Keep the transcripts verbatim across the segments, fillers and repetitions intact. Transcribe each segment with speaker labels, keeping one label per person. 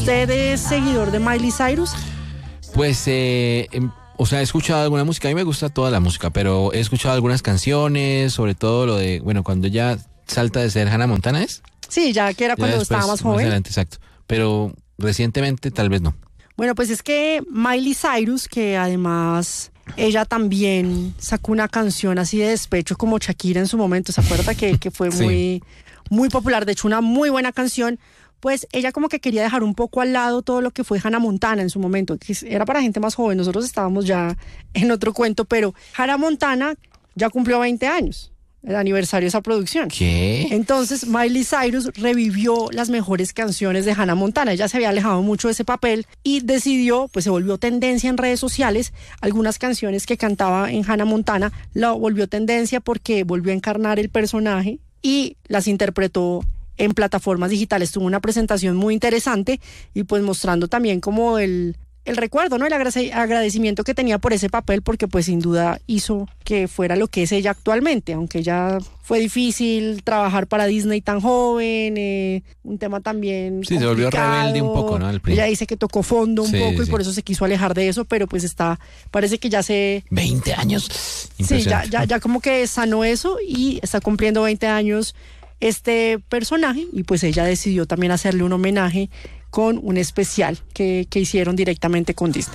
Speaker 1: ¿Usted es seguidor de Miley Cyrus?
Speaker 2: Pues, eh, o sea, he escuchado alguna música. A mí me gusta toda la música, pero he escuchado algunas canciones, sobre todo lo de, bueno, cuando ella salta de ser Hannah Montana, ¿es?
Speaker 1: Sí, ya que era cuando
Speaker 2: después,
Speaker 1: estaba más joven.
Speaker 2: Más adelante, exacto. Pero recientemente tal vez no.
Speaker 1: Bueno, pues es que Miley Cyrus, que además ella también sacó una canción así de despecho como Shakira en su momento, ¿se acuerda? Que, que fue
Speaker 2: Sí.
Speaker 1: muy, muy popular, de hecho una muy buena canción. Pues ella como que quería dejar un poco al lado todo lo que fue Hannah Montana en su momento, que era para gente más joven, nosotros estábamos ya en otro cuento, pero Hannah Montana ya cumplió veinte años, el aniversario de esa producción.
Speaker 2: ¿Qué?
Speaker 1: Entonces Miley Cyrus revivió las mejores canciones de Hannah Montana. Ella se había alejado mucho de ese papel y decidió, pues se volvió tendencia en redes sociales. Algunas canciones que cantaba en Hannah Montana la volvió tendencia porque volvió a encarnar el personaje y las interpretó en plataformas digitales. Tuvo una presentación muy interesante y pues mostrando también como el, el recuerdo, ¿no? El agrade- agradecimiento que tenía por ese papel, porque pues sin duda hizo que fuera lo que es ella actualmente, aunque ya fue difícil trabajar para Disney tan joven, eh, un tema también
Speaker 2: Sí, se volvió
Speaker 1: complicado.
Speaker 2: rebelde un poco, ¿no? Al principio.
Speaker 1: Ella dice que tocó fondo un
Speaker 2: Sí,
Speaker 1: poco y
Speaker 2: sí.
Speaker 1: por eso se quiso alejar de eso, pero pues está, parece que ya se...
Speaker 2: veinte años.
Speaker 1: Sí, ya,
Speaker 2: Impresionante.
Speaker 1: ya, ya como que sanó eso y está cumpliendo veinte años este personaje y pues ella decidió también hacerle un homenaje con un especial que, que hicieron directamente con Disney.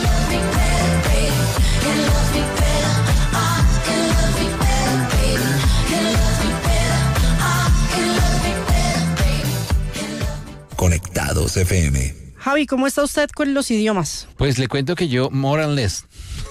Speaker 3: Conectados F M.
Speaker 1: Javi, ¿cómo está usted con los idiomas?
Speaker 2: Pues le cuento que yo, more or less.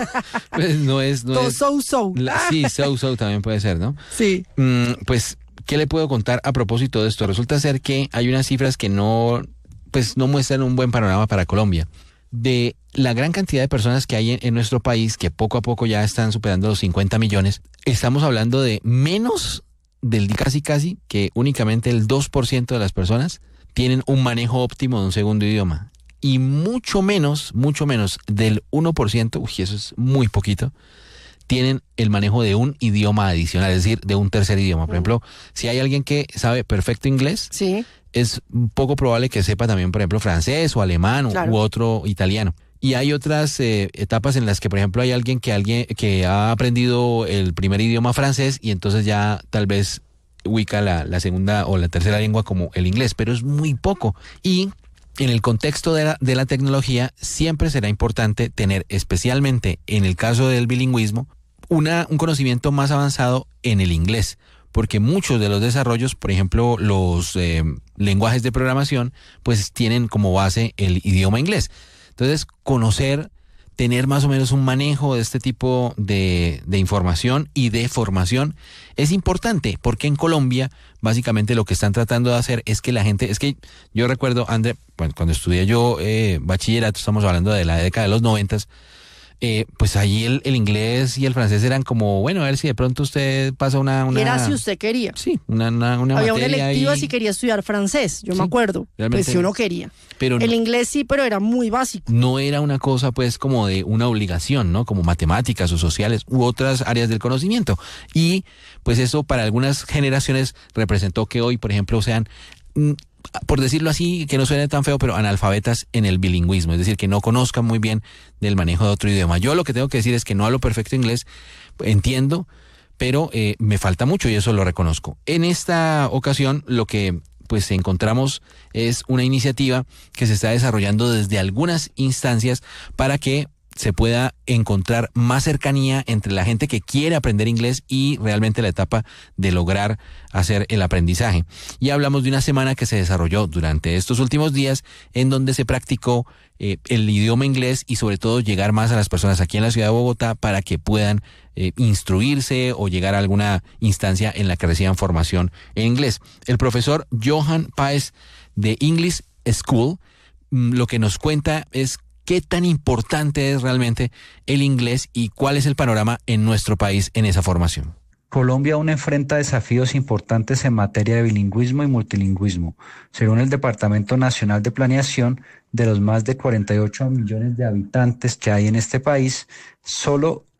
Speaker 2: Pues no es... No
Speaker 1: Todo
Speaker 2: es
Speaker 1: so, so.
Speaker 2: la- sí, so, so también puede ser, ¿no?
Speaker 1: Sí.
Speaker 2: Mm, pues, ¿qué le puedo contar a propósito de esto? Resulta ser que hay unas cifras que no, pues, no muestran un buen panorama para Colombia. De la gran cantidad de personas que hay en, en nuestro país, que poco a poco ya están superando los cincuenta millones, estamos hablando de menos del casi casi que únicamente el dos por ciento de las personas tienen un manejo óptimo de un segundo idioma. Y mucho menos, mucho menos del uno por ciento, uy, eso es muy poquito, tienen el manejo de un idioma adicional, es decir, de un tercer idioma. Por ejemplo, si hay alguien que sabe perfecto inglés,
Speaker 1: Sí.
Speaker 2: es poco probable que sepa también, por ejemplo, francés o alemán o-
Speaker 1: Claro.
Speaker 2: u otro italiano. Y hay otras eh, etapas en las que, por ejemplo, hay alguien que alguien que ha aprendido el primer idioma francés y entonces ya tal vez ubica la, la segunda o la tercera lengua como el inglés, pero es muy poco. Y en el contexto de la, de la tecnología siempre será importante tener, especialmente en el caso del bilingüismo, una, un conocimiento más avanzado en el inglés, porque muchos de los desarrollos, por ejemplo, los eh, lenguajes de programación, pues tienen como base el idioma inglés. Entonces, conocer, tener más o menos un manejo de este tipo de, de información y de formación es importante, porque en Colombia, básicamente lo que están tratando de hacer es que la gente, es que yo recuerdo, André, bueno, cuando estudié yo eh, bachillerato, estamos hablando de la década de los noventas, eh, pues allí el, el inglés y el francés eran como, bueno, a ver si de pronto usted pasa una... una
Speaker 1: Era si usted quería.
Speaker 2: Sí, una, una, una
Speaker 1: Había una
Speaker 2: materia
Speaker 1: electiva
Speaker 2: ahí,
Speaker 1: si quería estudiar francés, yo
Speaker 2: Sí,
Speaker 1: me acuerdo.
Speaker 2: realmente
Speaker 1: Pues si uno quería.
Speaker 2: pero
Speaker 1: El
Speaker 2: no,
Speaker 1: inglés sí, pero era muy básico.
Speaker 2: no era una cosa pues como de una obligación, ¿no? Como matemáticas o sociales u otras áreas del conocimiento. Y pues eso para algunas generaciones representó que hoy, por ejemplo, sean, mm, por decirlo así, que no suene tan feo, pero analfabetas en el bilingüismo, es decir, que no conozcan muy bien del manejo de otro idioma. Yo lo que tengo que decir es que no hablo perfecto inglés, entiendo, pero eh, me falta mucho y eso lo reconozco. En esta ocasión lo que pues encontramos es una iniciativa que se está desarrollando desde algunas instancias para que se pueda encontrar más cercanía entre la gente que quiere aprender inglés y realmente la etapa de lograr hacer el aprendizaje. Y hablamos de una semana que se desarrolló durante estos últimos días en donde se practicó eh, el idioma inglés y sobre todo llegar más a las personas aquí en la ciudad de Bogotá para que puedan eh, instruirse o llegar a alguna instancia en la que reciban formación en inglés. El profesor Johan Páez de English School mm, lo que nos cuenta es qué tan importante es realmente el inglés y cuál es el panorama en nuestro país en esa formación.
Speaker 4: Colombia aún enfrenta desafíos importantes en materia de bilingüismo y multilingüismo. Según el Departamento Nacional de Planeación, de los más de cuarenta y ocho millones de habitantes que hay en este país, solo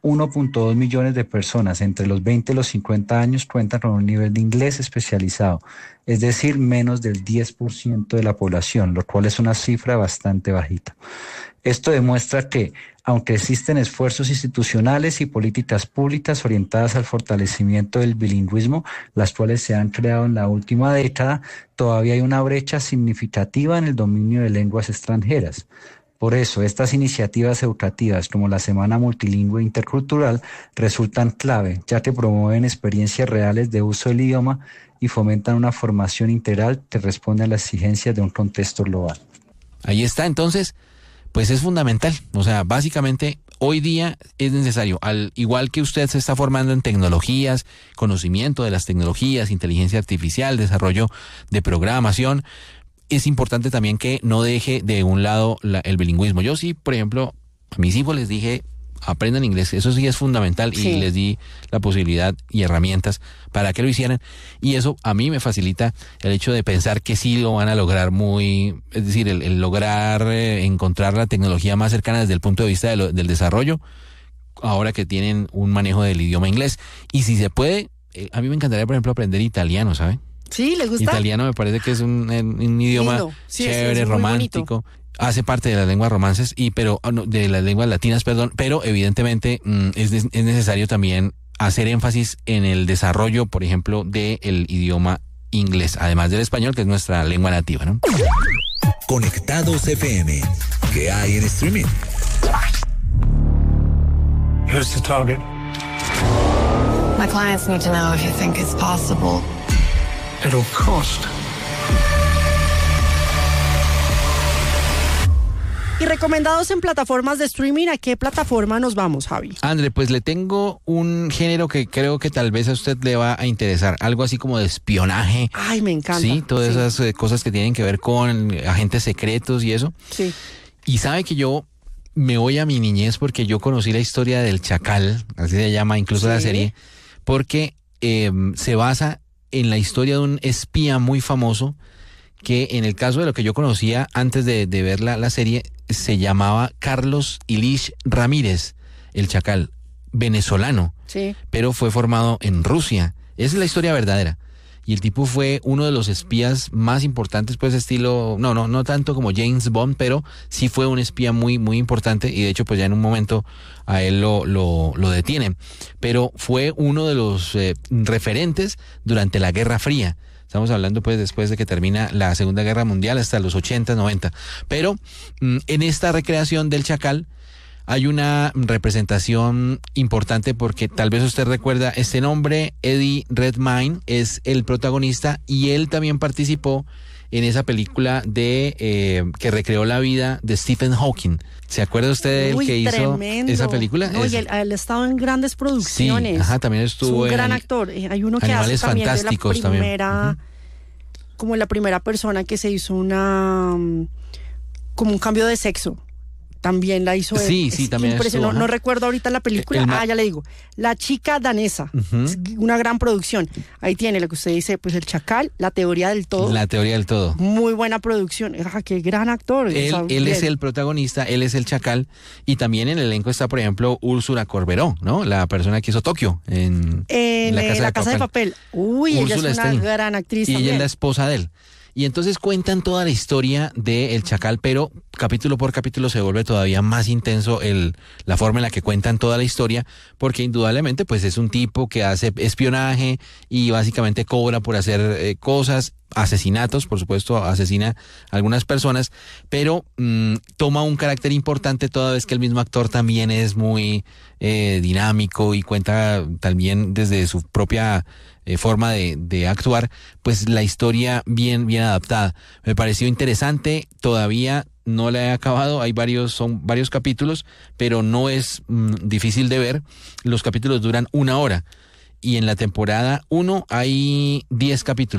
Speaker 4: uno punto dos millones de personas entre los veinte y los cincuenta años cuentan con un nivel de inglés especializado, es decir, menos del diez por ciento de la población, lo cual es una cifra bastante bajita. Esto demuestra que, aunque existen esfuerzos institucionales y políticas públicas orientadas al fortalecimiento del bilingüismo, las cuales se han creado en la última década, todavía hay una brecha significativa en el dominio de lenguas extranjeras. Por eso, estas iniciativas educativas como la Semana Multilingüe Intercultural resultan clave, ya que promueven experiencias reales de uso del idioma y fomentan una formación integral que responde a las exigencias de un contexto global.
Speaker 2: Ahí está, entonces, pues es fundamental. O sea, básicamente, hoy día es necesario, al igual que usted se está formando en tecnologías, conocimiento de las tecnologías, inteligencia artificial, desarrollo de programación, es importante también que no deje de un lado la, el bilingüismo. Yo sí, por ejemplo, a mis hijos les dije, aprendan inglés, eso sí es fundamental, sí. Y les di la posibilidad y herramientas para que lo hicieran, y eso a mí me facilita el hecho de pensar que sí lo van a lograr muy, es decir, el, el lograr eh, encontrar la tecnología más cercana desde el punto de vista de lo, del desarrollo, ahora que tienen un manejo del idioma inglés. Y si se puede, eh, a mí me encantaría, por ejemplo, aprender italiano, ¿sabe?
Speaker 1: Sí, ¿les gusta?
Speaker 2: Italiano me parece que es un, un idioma sí, chévere, es, es romántico. Hace parte de las lenguas romances, y pero de las lenguas latinas, perdón, pero evidentemente mm, es, es necesario también hacer énfasis en el desarrollo, por ejemplo, del idioma inglés, además del español, que es nuestra lengua nativa, ¿no?
Speaker 3: Conectados F M. ¿Qué hay en streaming?
Speaker 5: Here's the target.
Speaker 6: My clients need to know if you think it's possible.
Speaker 5: It'll cost.
Speaker 1: Y recomendados en plataformas de streaming, ¿a qué plataforma nos vamos, Javi?
Speaker 2: André, pues le tengo un género que creo que tal vez a usted le va a interesar, algo así como de espionaje.
Speaker 1: Ay, me encanta.
Speaker 2: Sí, todas
Speaker 1: sí.
Speaker 2: esas eh, cosas que tienen que ver con agentes secretos y eso.
Speaker 1: Sí.
Speaker 2: Y sabe que yo me voy a mi niñez porque yo conocí la historia del Chacal, así se llama incluso sí. la serie, porque eh, se basa en la historia de un espía muy famoso que, en el caso de lo que yo conocía antes de, de ver la, la serie, se llamaba Carlos Ilich Ramírez, el Chacal, venezolano,
Speaker 1: sí.
Speaker 2: pero fue formado en Rusia. Esa es la historia verdadera. Y el tipo fue uno de los espías más importantes, pues estilo, no, no, no tanto como James Bond, pero sí fue un espía muy, muy importante, y de hecho pues ya en un momento a él lo, lo, lo detienen. Pero fue uno de los eh, referentes durante la Guerra Fría. Estamos hablando pues después de que termina la Segunda Guerra Mundial hasta los ochenta, noventa. Pero mm, en esta recreación del Chacal hay una representación importante porque tal vez usted recuerda este nombre, Eddie Redmayne es el protagonista, y él también participó en esa película de eh, que recreó la vida de Stephen Hawking. ¿Se acuerda usted de él
Speaker 1: Uy,
Speaker 2: que
Speaker 1: tremendo.
Speaker 2: hizo esa película?
Speaker 1: No,
Speaker 2: es...
Speaker 1: y él, él ha estado en grandes producciones.
Speaker 2: Sí, ajá, también estuvo
Speaker 1: es un
Speaker 2: en
Speaker 1: gran
Speaker 2: el...
Speaker 1: actor. Hay uno que
Speaker 2: Animales
Speaker 1: hace también
Speaker 2: Fantásticos
Speaker 1: de la primera,
Speaker 2: también. Uh-huh.
Speaker 1: como la primera persona que se hizo una, como un cambio de sexo. También la hizo él.
Speaker 2: Sí, sí,
Speaker 1: es
Speaker 2: también estuvo,
Speaker 1: no, no recuerdo ahorita la película.
Speaker 2: ma-
Speaker 1: ah, ya le digo. La chica danesa.
Speaker 2: Uh-huh.
Speaker 1: Es una gran producción. Ahí tiene lo que usted dice, pues el Chacal, la teoría del todo.
Speaker 2: La teoría del todo.
Speaker 1: Muy buena producción. Ah, qué gran actor.
Speaker 2: Él,
Speaker 1: O sea,
Speaker 2: él es
Speaker 1: bien.
Speaker 2: el protagonista, él es el Chacal, y también en el elenco está, por ejemplo, Úrsula Corberó, ¿no? La persona que hizo Tokio en,
Speaker 1: En,
Speaker 2: en La
Speaker 1: eh,
Speaker 2: Casa,
Speaker 1: La
Speaker 2: de,
Speaker 1: Casa
Speaker 2: papel.
Speaker 1: de Papel. Uy, ella
Speaker 2: Úrsula
Speaker 1: es una
Speaker 2: Stein.
Speaker 1: gran actriz
Speaker 2: Y
Speaker 1: también.
Speaker 2: ella es la esposa de él. Y entonces cuentan toda la historia de El Chacal, pero capítulo por capítulo se vuelve todavía más intenso el, la forma en la que cuentan toda la historia, porque indudablemente pues es un tipo que hace espionaje y básicamente cobra por hacer eh, cosas, asesinatos, por supuesto, asesina a algunas personas, pero mmm, toma un carácter importante toda vez que el mismo actor también es muy eh, dinámico y cuenta también desde su propia eh, forma de, de actuar, pues la historia bien, bien adaptada. Me pareció interesante, todavía no la he acabado, hay varios, son varios capítulos, pero no es mmm, difícil de ver. Los capítulos duran una hora y en la temporada uno hay diez capítulos.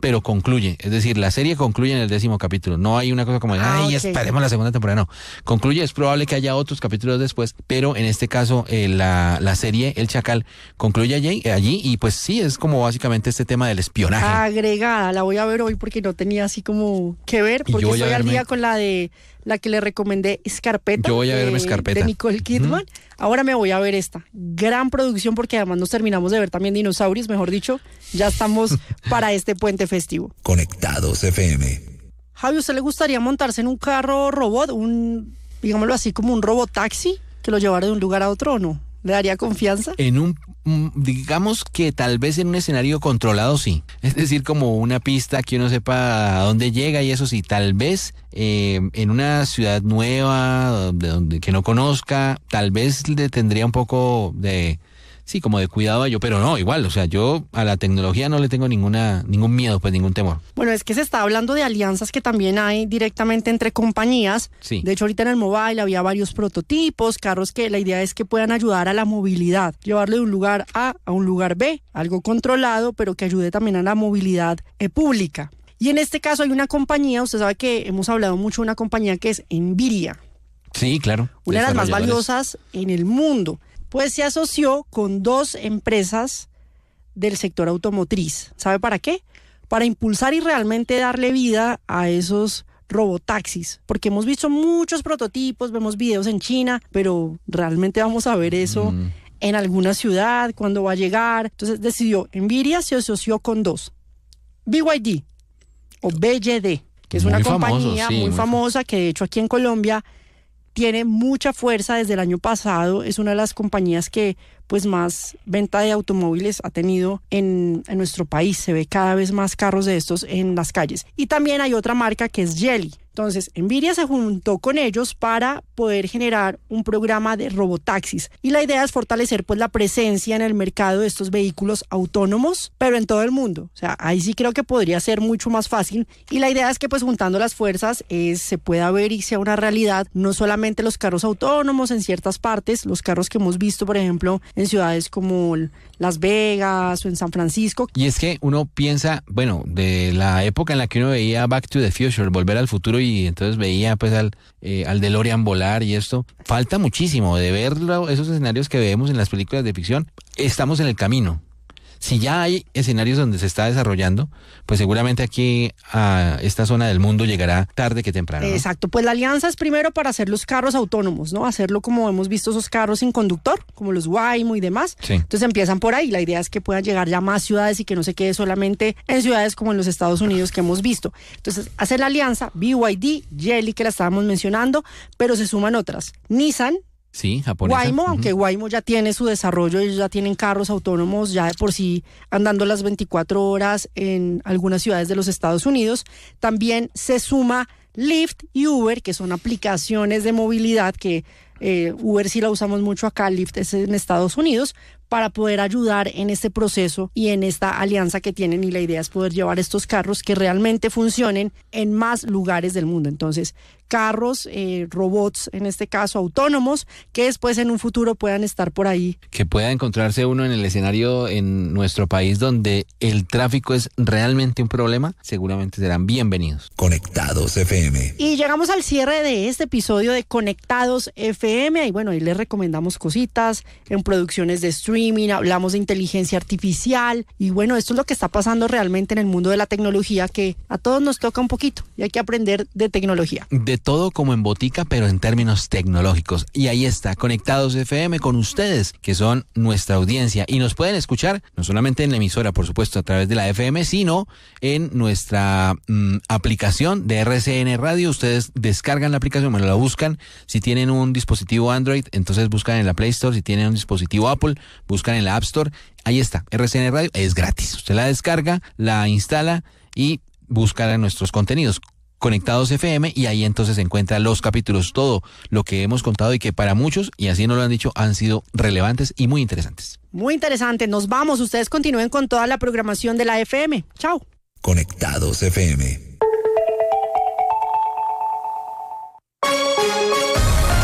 Speaker 2: pero concluye. Es decir, la serie concluye en el décimo capítulo. No hay una cosa como,
Speaker 1: Ah,
Speaker 2: ay,
Speaker 1: ok.
Speaker 2: esperemos la segunda temporada. No, concluye. Es probable que haya otros capítulos después, pero en este caso eh, la, la serie El Chacal concluye allí, allí y pues sí, es como básicamente este tema del espionaje.
Speaker 1: Agregada, la voy a ver hoy porque no tenía así como que ver,
Speaker 2: Y yo
Speaker 1: porque
Speaker 2: voy a
Speaker 1: estoy al
Speaker 2: verme-
Speaker 1: día con la de la que le recomendé, Scarpetta.
Speaker 2: Yo voy a
Speaker 1: de-
Speaker 2: verme Scarpetta.
Speaker 1: De Nicole Kidman. Ahora me voy a ver esta. Gran producción porque además nos terminamos de ver también dinosaurios, mejor dicho. Ya estamos para este puente festivo.
Speaker 3: Conectados F M.
Speaker 1: Javi, ¿usted le gustaría montarse en un carro robot, un, digámoslo así, como un robotaxi que lo llevara de un lugar a otro o no? ¿Le daría confianza?
Speaker 2: En un, mm, digamos que tal vez en un escenario controlado sí. Es decir, como una pista que uno sepa a dónde llega y eso sí. Tal vez eh, en una ciudad nueva, de donde que no conozca, tal vez le tendría un poco de, sí, como de cuidado a ello, pero no, igual, o sea, yo a la tecnología no le tengo ninguna, ningún miedo, pues ningún temor.
Speaker 1: Bueno, es que se está hablando de alianzas que también hay directamente entre compañías.
Speaker 2: Sí.
Speaker 1: De hecho, ahorita en el mobile había varios prototipos, carros que la idea es que puedan ayudar a la movilidad, llevarlo de un lugar A a un lugar B, algo controlado, pero que ayude también a la movilidad eh, pública. Y en este caso hay una compañía, usted sabe que hemos hablado mucho de una compañía que es Nvidia,
Speaker 2: Sí, claro.
Speaker 1: una de las más
Speaker 2: Desarrolladores.
Speaker 1: valiosas en el mundo. Pues se asoció con dos empresas del sector automotriz. ¿Sabe para qué? Para impulsar y realmente darle vida a esos robotaxis, porque hemos visto muchos prototipos, vemos videos en China, pero realmente vamos a ver eso
Speaker 2: Mm.
Speaker 1: en alguna ciudad, cuándo va a llegar. Entonces decidió, Nvidia se asoció con dos, B Y D o B Y D, que es
Speaker 2: Muy
Speaker 1: una
Speaker 2: famoso,
Speaker 1: compañía
Speaker 2: sí,
Speaker 1: muy
Speaker 2: muy
Speaker 1: famosa que de hecho aquí en Colombia tiene mucha fuerza desde el año pasado. Es una de las compañías que pues más venta de automóviles ha tenido en, en nuestro país. Se ve cada vez más carros de estos en las calles. Y también hay otra marca que es Geely. Entonces, Nvidia se juntó con ellos para poder generar un programa de robotaxis. Y la idea es fortalecer pues la presencia en el mercado de estos vehículos autónomos, pero en todo el mundo. O sea, ahí sí creo que podría ser mucho más fácil. Y la idea es que pues juntando las fuerzas es, se pueda ver y sea una realidad no solamente los carros autónomos en ciertas partes, los carros que hemos visto, por ejemplo, en ciudades como Las Vegas o en San Francisco.
Speaker 2: Y es que uno piensa, bueno, de la época en la que uno veía Back to the Future, Volver al Futuro, y entonces veía pues al, eh, al DeLorean volar y esto, falta muchísimo de ver lo- esos escenarios que vemos en las películas de ficción. Estamos en el camino. Si ya hay escenarios donde se está desarrollando, pues seguramente aquí a esta zona del mundo llegará tarde que temprano, ¿no?
Speaker 1: Exacto, pues la alianza es primero para hacer los carros autónomos, ¿no? Hacerlo como hemos visto esos carros sin conductor, como los Waymo y demás.
Speaker 2: Sí.
Speaker 1: Entonces empiezan por ahí. La idea es que puedan llegar ya a más ciudades y que no se quede solamente en ciudades como en los Estados Unidos que hemos visto. Entonces, hacer la alianza B Y D, Geely, que la estábamos mencionando, pero se suman otras. Nissan,
Speaker 2: Sí, japonesa.
Speaker 1: Waymo,
Speaker 2: Ujú.
Speaker 1: aunque Waymo ya tiene su desarrollo, ellos ya tienen carros autónomos ya de por sí andando las veinticuatro horas en algunas ciudades de los Estados Unidos. También se suma Lyft y Uber, que son aplicaciones de movilidad que eh, Uber sí la usamos mucho acá, Lyft es en Estados Unidos, para poder ayudar en este proceso y en esta alianza que tienen, y la idea es poder llevar estos carros que realmente funcionen en más lugares del mundo. Entonces, carros, eh, robots, en este caso autónomos, que después en un futuro puedan estar por ahí.
Speaker 2: Que pueda encontrarse uno en el escenario en nuestro país donde el tráfico es realmente un problema, seguramente serán bienvenidos.
Speaker 3: Conectados F M.
Speaker 1: Y llegamos al cierre de este episodio de Conectados F M, y bueno, ahí les recomendamos cositas en producciones de streaming, hablamos de inteligencia artificial, y bueno, esto es lo que está pasando realmente en el mundo de la tecnología, que a todos nos toca un poquito y hay que aprender de tecnología.
Speaker 2: De todo como en botica, pero en términos tecnológicos. Y ahí está, Conectados F M con ustedes, que son nuestra audiencia. Y nos pueden escuchar, no solamente en la emisora, por supuesto, a través de la F M, sino en nuestra mm, aplicación de R C N Radio. Ustedes descargan la aplicación, bueno, la buscan. Si tienen un dispositivo Android, entonces buscan en la Play Store. Si tienen un dispositivo Apple, buscan en la App Store. Ahí está, R C N Radio, es gratis. Usted la descarga, la instala y busca nuestros contenidos. Conectados F M, y ahí entonces se encuentran los capítulos, todo lo que hemos contado y que para muchos, y así nos lo han dicho, han sido relevantes y muy interesantes.
Speaker 1: Muy interesante, nos vamos, ustedes continúen con toda la programación de la F M. Chao.
Speaker 3: Conectados F M.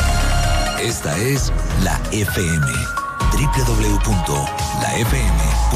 Speaker 3: Esta es la F M. doble u doble u doble u punto la f m punto com